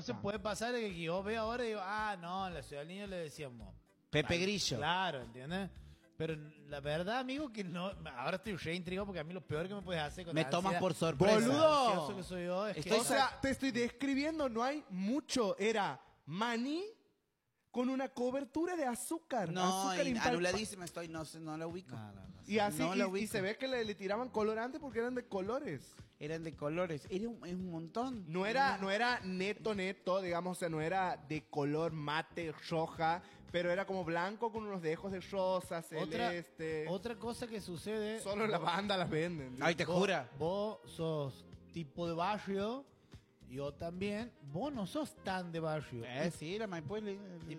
Entonces puede pasar de que yo veo ahora y digo, no, en la Ciudad del Niño le decíamos Pepe Grillo. Claro, ¿entiendes? Pero la verdad, amigo, que no. Ahora estoy re intrigado porque a mí lo peor que me puedes hacer con Me la tomas ansiedad, por sorpresa. ¡Boludo! ansioso que soy yo, es que O sea, te estoy describiendo, no hay mucho. Era maní con una cobertura de azúcar. No, azúcar anuladísima estoy, no la ubico. No. Y así, No la y ubico. se ve que le tiraban colorante porque eran de colores. Eran de colores, es un montón. No era neto, digamos, o sea, no era de color mate, roja, pero era como blanco con unos dejos de rosa, celeste. Otra cosa que sucede. Solo en la banda las venden. Ay, te jura. Vos sos tipo de barrio, yo también. Vos no sos tan de barrio. Sí, la Maipú es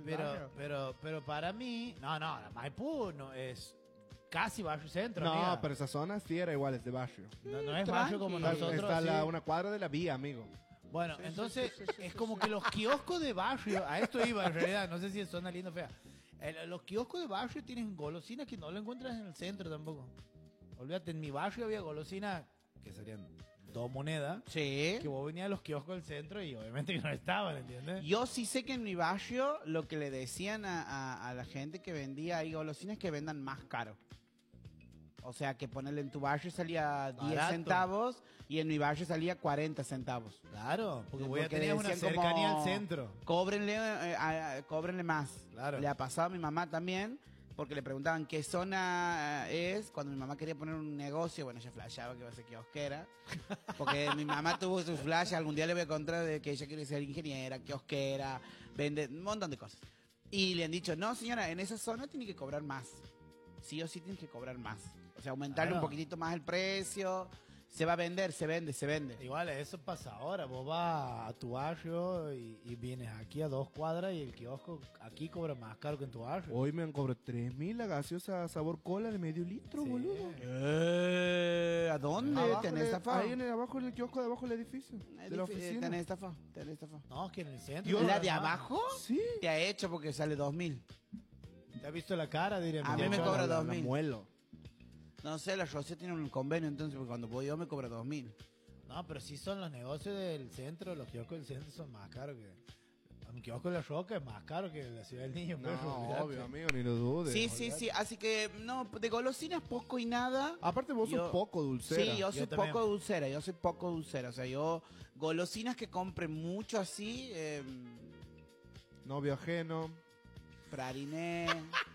Pero para mí, la Maipú no es casi barrio centro. No, amiga. pero esa zona sí era igual, es de barrio. No es barrio como Tranqui. nosotros. Está así. una cuadra de la vía, amigo. Bueno, entonces es como que los kioscos de barrio, a esto iba en realidad, no sé si es zona linda o fea. Los kioscos de barrio tienen golosinas que no lo encuentras en el centro tampoco. Olvídate, en mi barrio había golosinas que serían 2 monedas. Sí. Que vos venías a los kioscos del centro y obviamente que no estaban, ¿entiendes? Yo sí sé que en mi barrio lo que le decían a la gente que vendía ahí golosinas es que vendan más caro. O sea, que ponerle en tu barrio salía 10 Barato. centavos y en mi barrio salía 40 centavos. Claro, porque voy a Porque tener una decían cercanía como, al centro. Cóbrenle más. Claro. Le ha pasado a mi mamá también, porque le preguntaban qué zona es. Cuando mi mamá quería poner un negocio, bueno, ella flashaba que iba a ser kiosquera. Porque mi mamá tuvo su flash, algún día le voy a contar de que ella quiere ser ingeniera, kiosquera, vende un montón de cosas. Y le han dicho, no señora, en esa zona tiene que cobrar más. Sí o sí tienes que cobrar más. O sea, aumentarle Claro. un poquitito más el precio. Se va a vender, se vende. Igual eso pasa ahora, vos vas a tu barrio y vienes aquí a 2 cuadras y el kiosco aquí cobra más caro que en tu barrio. Hoy me han cobrado 3.000 la gaseosa sabor cola de medio litro, Sí. boludo. ¿A dónde? Abajo ¿Tenés estafa? Ahí abajo, en el kiosco de abajo del edificio. De la oficina. Tenés estafa. No, es que en el centro. Yo- ¿La no, de no. abajo? Sí. Te ha hecho porque sale 2.000. ¿Te has visto la cara? Diré, A mí me muchacho? cobra La 2.000. muelo. No sé, la Rosé tiene un convenio, entonces porque cuando voy yo me cobra 2.000. No, pero sí son los negocios del centro, los kioscos del centro son más caros que... Un kiosco de la Roca es más caro que la Ciudad del Niño. No, pero olvídate. obvio, amigo, ni lo dudes. Sí. Así que, no, de golosinas poco y nada. Aparte vos sos poco dulcera. Sí, yo soy también. poco dulcera. O sea, yo, golosinas que compre mucho así, Novio ajeno. praliné,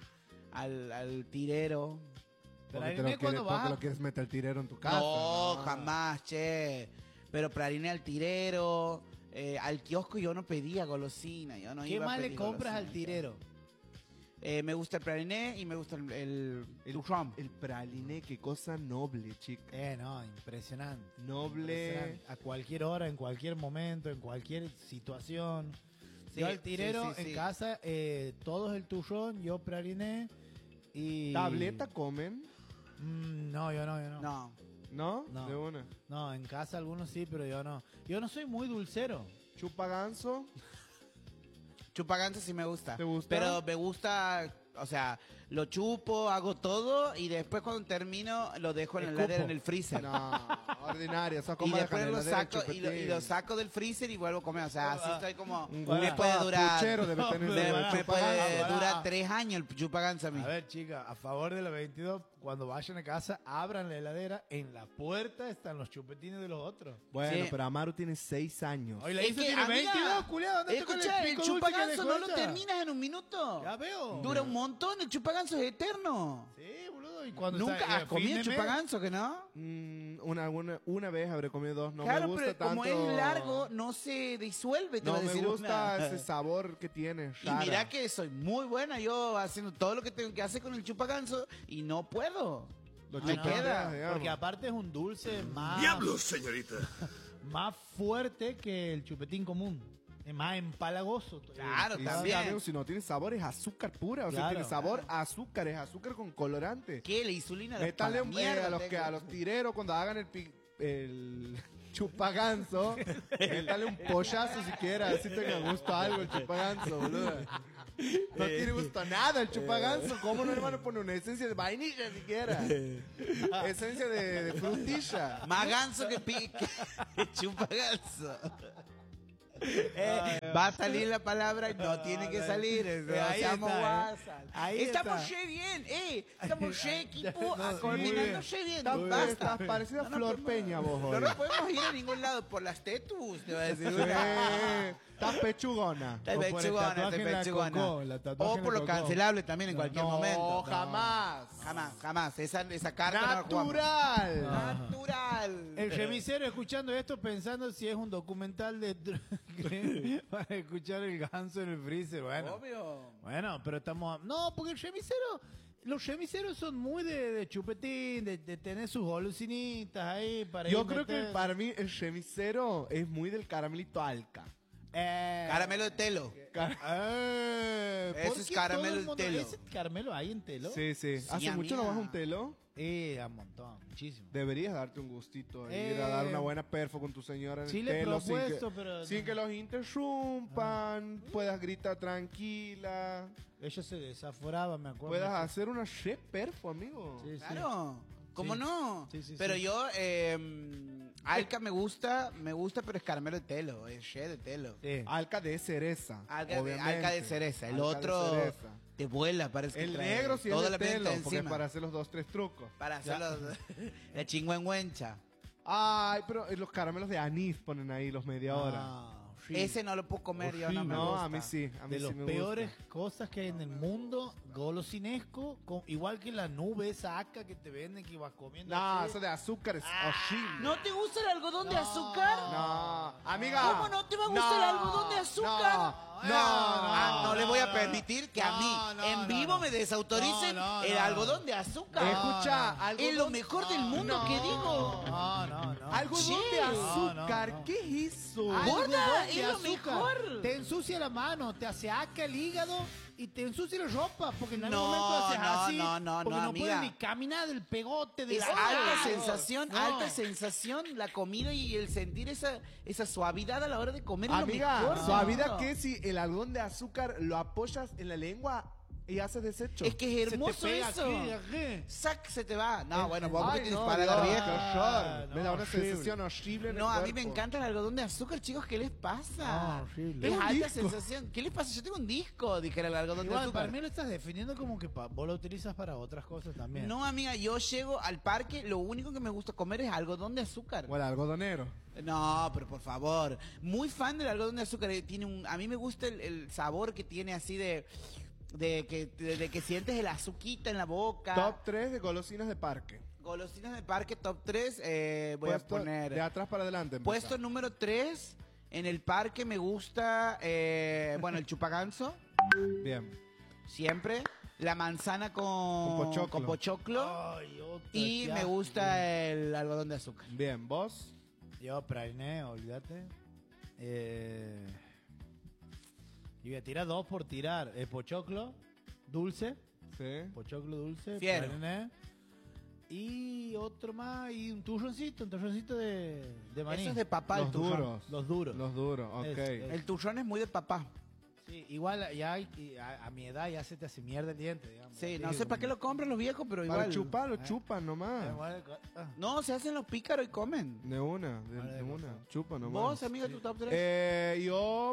al tirero. Pero Porque ahí te ve lo, cuando porque vas- lo quieres meter el tirero en tu casa. No, jamás, che. Pero praliné al tirero, al kiosco yo no pedía golosina. Yo no ¿Qué iba a más le pedir compras al golosina. tirero? Me gusta el praliné y me gusta el turrón. El praliné, qué cosa noble, chica. No, impresionante. Noble. Impresionante. A cualquier hora, en cualquier momento, en cualquier situación. Sí, Yo al tirero sí. en casa, todo es el turrón, yo praliné y... ¿Tableta comen? No, yo no. No. ¿No? No. De una. No, en casa algunos sí, pero yo no. Yo no soy muy dulcero. Chupa ganso. Chupaganza sí me gusta. ¿Te gusta? Pero me gusta, o sea, lo chupo, hago todo y después cuando termino lo dejo en el Escupo. área en el freezer. No, ordinaria. Esa Y como después dejan lo en la saco derecha, y lo chupetín. saco del freezer y vuelvo a comer. O sea, así estoy como. Un Me gusto puede durar. puchero debe tener No, de pero Me chupaganza, puede pará. durar 3 años el chupaganza a mí. A ver, chicas, a favor de la 22, cuando vayan a casa, abran la heladera. En la puerta están los chupetines de los otros. Bueno, Sí. pero Amaru tiene 6 años. Hoy la Es hizo que, tiene amiga, 22, culiado. ¿Dónde está con escuchá, el pico dulce que le chupaganso no lo cuesta? terminas en un minuto. Ya veo. Dura un montón, el chupaganso es eterno. Sí, boludo. ¿Y cuando Nunca está, has comido fin de mes? chupaganso, ¿que no? Una vez habré comido 2. No claro, me gusta pero tanto. como es largo, no se disuelve. Te No va a me decir gusta una. ese sabor que tiene. Y mira que soy muy buena yo haciendo todo lo que tengo que hacer con el chupaganso y no puedo. Lo me chupas, queda. digamos. Porque aparte es un dulce más... ¡Diablos, señorita! Más fuerte que el chupetín común. Es más empalagoso. Claro, Y también. sí, amigo, si no tiene sabor es azúcar pura, o sea, Claro. tiene sabor a azúcar, es azúcar con colorante. ¿Qué? La insulina de Métale mierda a los tireros cuando hagan el chupaganso, métale un pollazo siquiera, así tenga gusto a algo el chupaganso, boludo. No tiene gusto a nada el chupaganso, ¿cómo no le van a poner una esencia de vainilla siquiera? Esencia de frutilla. Más ganso que chupaganso. Va a salir la palabra y no tiene que salir. Ahí Seamos está, guasas. Ahí Estamos está. re bien, estamos re equipo, No, coordinando sí. re bien. Estás Basta. parecida a No nos Flor podemos- Peña vos hoy. No nos podemos ir a ningún lado por las tetus, te va a decir. Sí, estás pechugona. Está O por el pechugona, tatuaje está en la pechugona. cocó, la tatuaje O en por la lo cocó. cancelable también en cualquier No, momento. jamás. Jamás. Esa carta no la jugamos. Natural. Natural. El remisero escuchando esto pensando si es un documental de para escuchar el ganso en el freezer. Bueno, pero estamos... No, porque el remisero... Los remiseros son muy de chupetín, de tener sus golosinitas ahí para Yo ir creo que meter- para mí el remisero es muy del caramelito Alca. Caramelo de telo. ¿por Ese es qué caramelo todo el en mundo- telo. ¿Ese caramelo hay en telo? Sí. Hace amiga. mucho no vas a un telo. A un montón, muchísimo. Deberías darte un gustito. Ir a dar una buena perfo con tu señora en Sí el le he telo. propuesto, pero... Sin que los interrumpan. Puedas gritar tranquila. Ellos se desaforaban, me acuerdo. Puedas hacer una re perfo, amigo. Sí, sí. Claro. ¿Cómo Sí. no? Sí. Pero yo, Alca me gusta, pero es caramelo de telo, es re de telo. Sí. Alca de cereza. Alca obviamente. de cereza. El Alca de otro cereza. te vuela, parece que El trae negro sí es toda de la telo, pimienta porque es encima. para hacer los 2-3 trucos. Para hacer la chingüengüencha. Ay, pero los caramelos de anís ponen ahí los media hora. Ah, sí. Ese no lo puedo comer, yo no me No, gusta. a mí sí. A mí de sí los me peores gusta. cosas que hay en el mundo, golosinesco, igual que la nube esa aca que te venden que vas comiendo. No, así. eso de azúcar es horrible. ¿No te gusta el algodón de azúcar? No, amiga. ¿Cómo no te va a gustar el algodón de azúcar? No le voy a permitir que a mí en vivo me desautoricen el algodón de azúcar. Escucha, Es lo mejor del mundo que digo. No. Algodón Che. de azúcar, No. ¿qué es eso? Gorda, Algodón de es lo azúcar. mejor. Te ensucia la mano, te hace aca el hígado y te ensucia la ropa porque en algún No, momento haces no, así porque no amiga. puedes ni caminar del pegote de Es la alta sensación, la comida y el sentir esa suavidad a la hora de comer. Es lo Amiga, mejor del suavidad mundo. que si el algodón de azúcar lo apoyas en la lengua y haces desecho. Es que es Se te hermoso pega eso. aquí. Sac, se te va. No, bueno, vos porque Ay, tienes no, paladar Dios, viejo. qué horror. No, Me da una horrible. sensación horrible en el No, a mí me cuerpo. encanta el algodón de azúcar, chicos. ¿Qué les pasa? No, horrible. Es Es un alta disco. sensación. ¿Qué les pasa? Yo tengo un disco, dijera el algodón de Igual, azúcar. para mí lo estás definiendo como que vos lo utilizas para otras cosas también. No, amiga, yo llego al parque, lo único que me gusta comer es algodón de azúcar. O el algodonero. No, pero por favor. Muy fan del algodón de azúcar. A mí me gusta el sabor que tiene así de que sientes el azuquita en la boca. Top 3 de golosinas de parque. Golosinas de parque, top 3. Voy Puesto a poner. de atrás para adelante. empezá. Puesto número 3. En el parque me gusta, el chupaganso. Bien. Siempre. La manzana Con pochoclo. con pochoclo. Ay, otra, Y qué me asco. gusta el algodón de azúcar. Bien, vos. Yo prainé, olvídate. Y voy a tirar dos por tirar. Pochoclo, dulce. Sí. Pochoclo dulce. Fiero. prainé. Y otro más. Y un turroncito de maní. Eso es de papá, el Los turrón. duros. Los duros. Los duros, ok. Es- El turrón es muy de papá. Sí, igual ya a mi edad ya se te hace mierda el diente, digamos. Sí, Así no sé para qué lo compran los viejos, pero Para igual. chupar, lo chupan nomás. No, se hacen los pícaros y comen. De una, Vale, de por una. favor. Chupa nomás. ¿Vos, amiga, tu top 3? Yo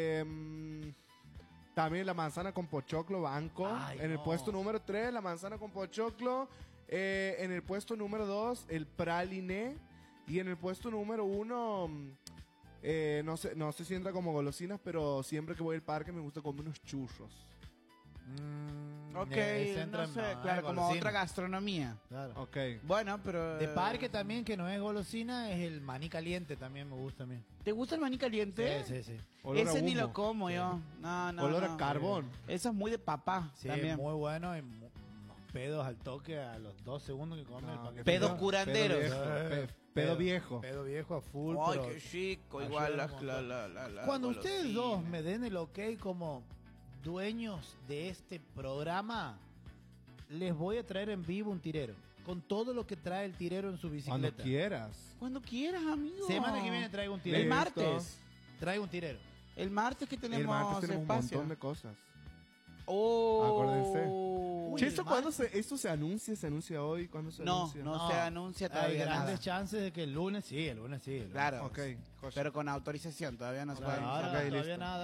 también la manzana con pochoclo banco. Ay, en el no. puesto número 3, la manzana con pochoclo. En el puesto número 2, el praliné. Y en el puesto número 1, no sé si entra como golosinas, pero siempre que voy al parque me gusta comer unos churros. Ok, no sé, claro, como otra gastronomía. Claro. Ok. Bueno, pero... De parque también, que no es golosina, es el maní caliente también me gusta a mí. ¿Te gusta el maní caliente? Sí, sí, sí. Olor a Ese ni humo. lo como yo. No, no, Olor no. a carbón. Eso es muy de papá Sí, también. muy bueno y unos pedos al toque a los 2 segundos que comen el No, paquetito. Pedos curanderos. Pedo viejo. Pedo viejo a full. Ay, pero qué chico, ayuda igual un la, montón. la Cuando ustedes golosina. dos me den el ok como dueños de este programa, les voy a traer en vivo un tirero. Con todo lo que trae el tirero en su Cuando bicicleta. quieras. Cuando quieras, amigo. Semana que viene traigo un El tirero. Listo. martes. Traigo un tirero. El martes que tenemos El martes tenemos un espacio. montón de cosas. Oh. Acuérdense. Uy, Che, el ¿esto cuándo esto se anuncia? ¿Se anuncia hoy? ¿Cuándo se No, anuncia? no se anuncia Hay todavía grandes nada. chances de que el lunes sí, el lunes sí. el lunes. Claro. Ok, joya. Pero con autorización, todavía no se puede Ahora anunciar. Ok, todavía listo. nada.